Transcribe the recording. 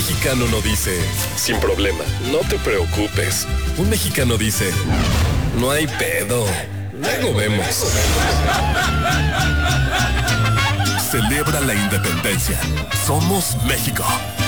mexicano no dice, sin problema, no te preocupes. Un mexicano dice, no hay pedo, luego vemos. Celebra la independencia. Somos México.